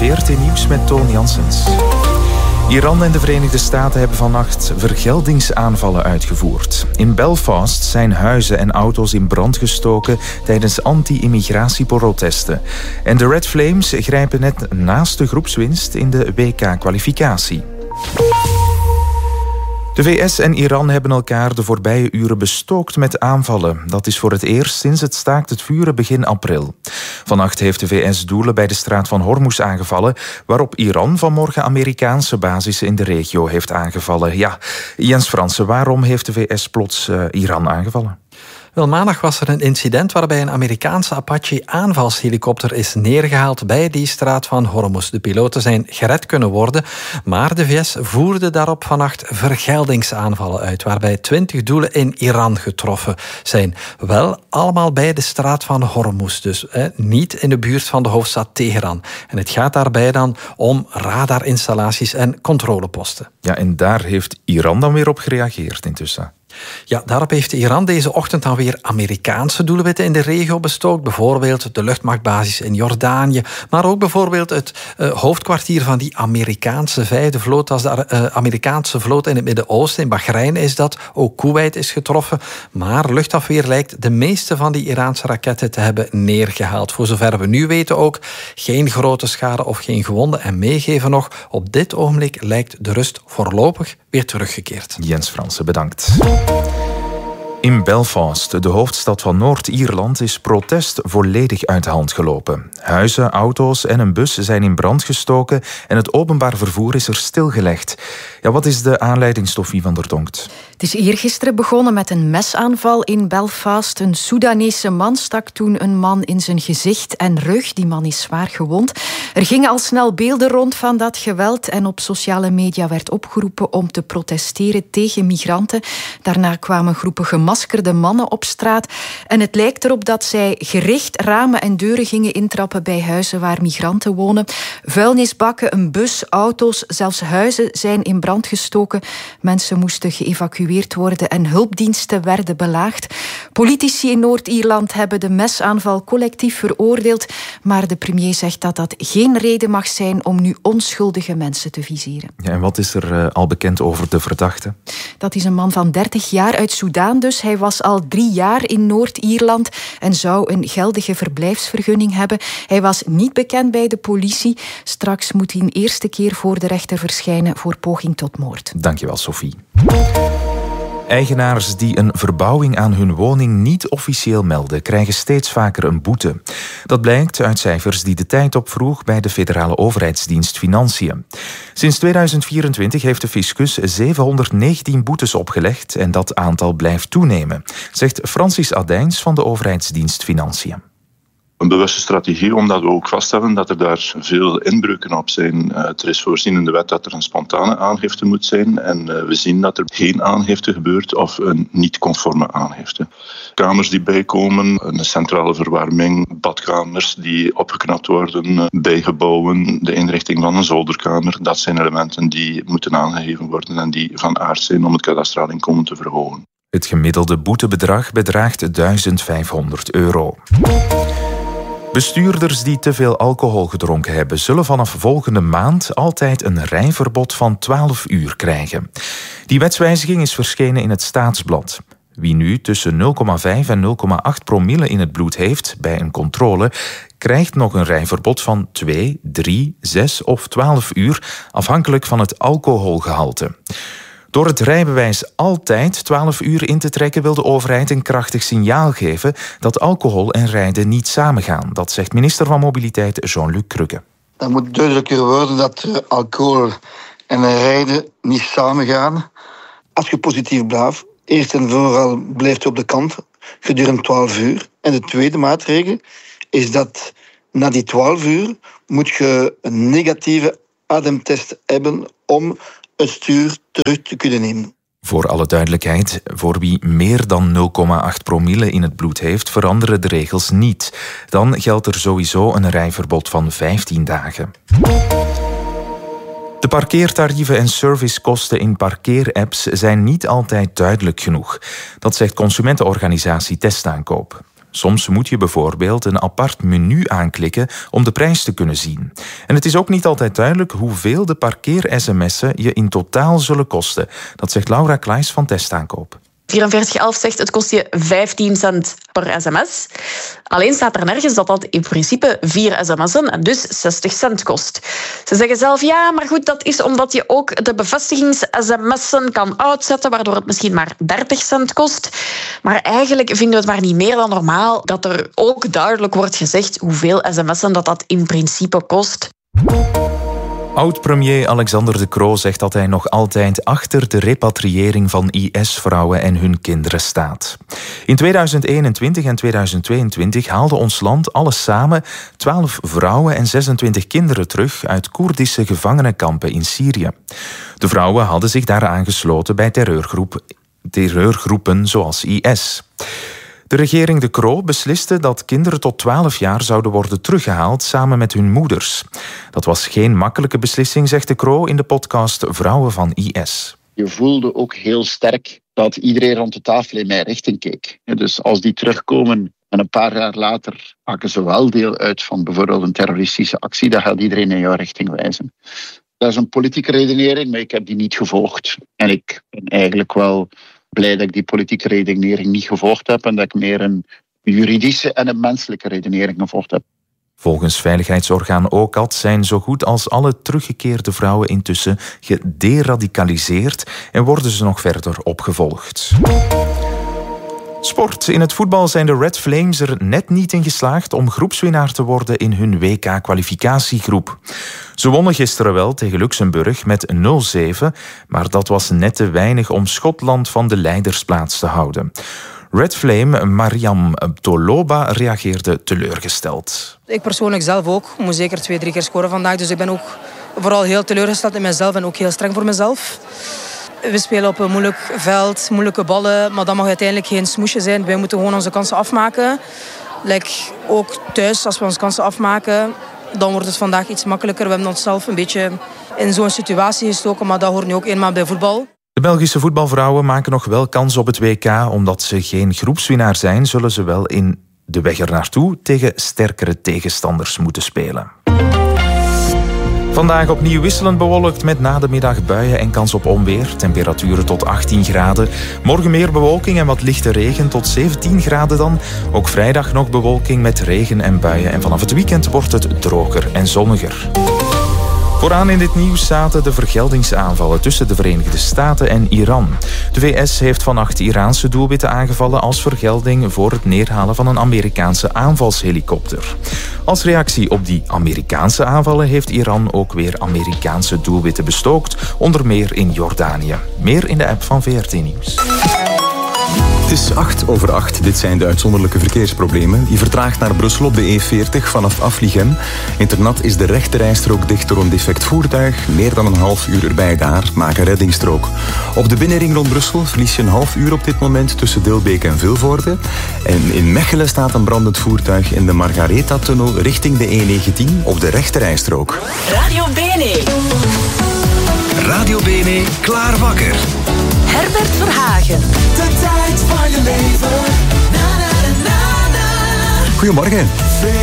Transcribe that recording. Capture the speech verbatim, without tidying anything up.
V R T-nieuws met Toon Janssens. Iran en de Verenigde Staten hebben vannacht vergeldingsaanvallen uitgevoerd. In Belfast zijn huizen en auto's in brand gestoken tijdens anti-immigratieprotesten. En de Red Flames grijpen net naast de groepswinst in de W K-kwalificatie. De V S en Iran hebben elkaar de voorbije uren bestookt met aanvallen. Dat is voor het eerst sinds het staakt het vuren begin april. Vannacht heeft de V S doelen bij de straat van Hormuz aangevallen, waarop Iran vanmorgen Amerikaanse basissen in de regio heeft aangevallen. Ja, Jens Fransen, waarom heeft de V S plots uh, Iran aangevallen? Wel, maandag was er een incident waarbij een Amerikaanse Apache-aanvalshelikopter is neergehaald bij die straat van Hormuz. De piloten zijn gered kunnen worden, maar de V S voerde daarop vannacht vergeldingsaanvallen uit, waarbij twintig doelen in Iran getroffen zijn. Wel allemaal bij de straat van Hormuz, dus hè, niet in de buurt van de hoofdstad Teheran. En het gaat daarbij dan om radarinstallaties en controleposten. Ja, en daar heeft Iran dan weer op gereageerd intussen. Ja, daarop heeft Iran deze ochtend dan weer Amerikaanse doelwitten in de regio bestookt. Bijvoorbeeld de luchtmachtbasis in Jordanië, maar ook bijvoorbeeld het uh, hoofdkwartier van die Amerikaanse vijfde vloot. Dat is de uh, Amerikaanse vloot in het Midden-Oosten. In Bahrein is dat. Ook Kuwait is getroffen. Maar luchtafweer lijkt de meeste van die Iraanse raketten te hebben neergehaald. Voor zover we nu weten ook geen grote schade of geen gewonden. En meegeven nog, op dit ogenblik lijkt de rust voorlopig weer teruggekeerd. Jens Fransen, bedankt. In Belfast, de hoofdstad van Noord-Ierland, is protest volledig uit de hand gelopen. Huizen, auto's en een bus zijn in brand gestoken en het openbaar vervoer is er stilgelegd. Ja, wat is de aanleiding, Sophie van der Donkt? Het is eergisteren begonnen met een mesaanval in Belfast. Een Soedanese man stak toen een man in zijn gezicht en rug. Die man is zwaar gewond. Er gingen al snel beelden rond van dat geweld en op sociale media werd opgeroepen om te protesteren tegen migranten. Daarna kwamen groepen gemaskerde mannen op straat en het lijkt erop dat zij gericht ramen en deuren gingen intrappen bij huizen waar migranten wonen. Vuilnisbakken, een bus, auto's, zelfs huizen zijn in brand gestoken. Mensen moesten geëvacueerd worden en hulpdiensten werden belaagd. Politici in Noord-Ierland hebben de mesaanval collectief veroordeeld, maar de premier zegt dat dat geen reden mag zijn om nu onschuldige mensen te viseren. Ja, en wat is er uh, al bekend over de verdachte? Dat is een man van dertig jaar uit Soedan dus. Hij was al drie jaar in Noord-Ierland en zou een geldige verblijfsvergunning hebben. Hij was niet bekend bij de politie. Straks moet hij een eerste keer voor de rechter verschijnen voor poging tot moord. Dankjewel, Sophie. Eigenaars die een verbouwing aan hun woning niet officieel melden, krijgen steeds vaker een boete. Dat blijkt uit cijfers die De Tijd opvroeg bij de federale overheidsdienst Financiën. Sinds tweeduizend vierentwintig heeft de fiscus zevenhonderdnegentien boetes opgelegd en dat aantal blijft toenemen, zegt Francis Adijns van de overheidsdienst Financiën. Een bewuste strategie, omdat we ook vaststellen dat er daar veel inbreuken op zijn. Uh, er is voorzien in de wet dat er een spontane aangifte moet zijn en uh, we zien dat er geen aangifte gebeurt of een niet-conforme aangifte. Kamers die bijkomen, een centrale verwarming, badkamers die opgeknapt worden, uh, bijgebouwen, de inrichting van een zolderkamer, dat zijn elementen die moeten aangegeven worden en die van aard zijn om het kadastraal inkomen te verhogen. Het gemiddelde boetebedrag bedraagt duizend vijfhonderd euro. Bestuurders die te veel alcohol gedronken hebben, zullen vanaf volgende maand altijd een rijverbod van twaalf uur krijgen. Die wetswijziging is verschenen in het Staatsblad. Wie nu tussen nul komma vijf en nul komma acht promille in het bloed heeft bij een controle, krijgt nog een rijverbod van twee, drie, zes of twaalf uur, afhankelijk van het alcoholgehalte. Door het rijbewijs altijd twaalf uur in te trekken wil de overheid een krachtig signaal geven dat alcohol en rijden niet samengaan. Dat zegt minister van Mobiliteit Jean-Luc Krugge. Dat moet duidelijker worden dat alcohol en rijden niet samengaan. Als je positief blijft, eerst en vooral blijft je op de kant gedurende twaalf uur. En de tweede maatregel is dat na die twaalf uur moet je een negatieve ademtest hebben om het stuur terug te kunnen nemen. Voor alle duidelijkheid, voor wie meer dan nul komma acht promille in het bloed heeft, veranderen de regels niet. Dan geldt er sowieso een rijverbod van vijftien dagen. De parkeertarieven en servicekosten in parkeerapps zijn niet altijd duidelijk genoeg. Dat zegt consumentenorganisatie Testaankoop. Soms moet je bijvoorbeeld een apart menu aanklikken om de prijs te kunnen zien. En het is ook niet altijd duidelijk hoeveel de parkeer-sms'en je in totaal zullen kosten. Dat zegt Laura Klaes van Testaankoop. vierenveertig elf zegt het kost je vijftien cent per sms. Alleen staat er nergens dat dat in principe vier sms'en en dus zestig cent kost. Ze zeggen zelf ja, maar goed, dat is omdat je ook de bevestigings-sms'en kan uitzetten, waardoor het misschien maar dertig cent kost. Maar eigenlijk vinden we het maar niet meer dan normaal dat er ook duidelijk wordt gezegd hoeveel sms'en dat dat in principe kost. Oud-premier Alexander De Croo zegt dat hij nog altijd achter de repatriëring van I S-vrouwen en hun kinderen staat. In tweeduizend eenentwintig en tweeduizend tweeëntwintig haalde ons land alles samen twaalf vrouwen en zesentwintig kinderen terug uit Koerdische gevangenenkampen in Syrië. De vrouwen hadden zich daar aangesloten bij terreurgroep, terreurgroepen zoals I S. De regering De Croo besliste dat kinderen tot twaalf jaar zouden worden teruggehaald samen met hun moeders. Dat was geen makkelijke beslissing, zegt De Croo in de podcast Vrouwen van I S. Je voelde ook heel sterk dat iedereen rond de tafel in mijn richting keek. Dus als die terugkomen en een paar jaar later maken ze wel deel uit van bijvoorbeeld een terroristische actie, dan gaat iedereen in jouw richting wijzen. Dat is een politieke redenering, maar ik heb die niet gevolgd. En ik ben eigenlijk wel blij dat ik die politieke redenering niet gevolgd heb en dat ik meer een juridische en een menselijke redenering gevolgd heb. Volgens veiligheidsorgaan O C A D zijn zo goed als alle teruggekeerde vrouwen intussen gederadicaliseerd en worden ze nog verder opgevolgd. Sport. In het voetbal zijn de Red Flames er net niet in geslaagd om groepswinnaar te worden in hun W K-kwalificatiegroep. Ze wonnen gisteren wel tegen Luxemburg met nul zeven, maar dat was net te weinig om Schotland van de leidersplaats te houden. Red Flame Mariam Toloba reageerde teleurgesteld. Ik persoonlijk zelf ook. Ik moet zeker twee, drie keer scoren vandaag. Dus ik ben ook vooral heel teleurgesteld in mezelf en ook heel streng voor mezelf. We spelen op een moeilijk veld, moeilijke ballen, maar dat mag uiteindelijk geen smoesje zijn. Wij moeten gewoon onze kansen afmaken. Like, ook thuis, als we onze kansen afmaken, dan wordt het vandaag iets makkelijker. We hebben onszelf een beetje in zo'n situatie gestoken, maar dat hoort nu ook eenmaal bij voetbal. De Belgische voetbalvrouwen maken nog wel kans op het W K. Omdat ze geen groepswinnaar zijn, zullen ze wel in de weg ernaartoe tegen sterkere tegenstanders moeten spelen. Vandaag opnieuw wisselend bewolkt met na de middag buien en kans op onweer. Temperaturen tot achttien graden. Morgen meer bewolking en wat lichte regen tot zeventien graden dan. Ook vrijdag nog bewolking met regen en buien. En vanaf het weekend wordt het droger en zonniger. Vooraan in dit nieuws zaten de vergeldingsaanvallen tussen de Verenigde Staten en Iran. De V S heeft vannacht Iraanse doelwitten aangevallen als vergelding voor het neerhalen van een Amerikaanse aanvalshelikopter. Als reactie op die Amerikaanse aanvallen heeft Iran ook weer Amerikaanse doelwitten bestookt, onder meer in Jordanië. Meer in de app van V R T Nieuws. Het is acht over acht. Dit zijn de uitzonderlijke verkeersproblemen. Je vertraagt naar Brussel op de E veertig vanaf Afligem. In Ternat is de rechterrijstrook dicht door een defect voertuig. Meer dan een half uur erbij daar. Maak een reddingsstrook. Op de binnenring rond Brussel verlies je een half uur op dit moment tussen Dilbeek en Vilvoorde. En in Mechelen staat een brandend voertuig in de Margaretha-tunnel richting de E negentien op de rechterrijstrook. Radio Bene. Radio Bene, klaar wakker. Herbert Verhagen. De tijd van je leven. Na, na, na, na, na. Goedemorgen.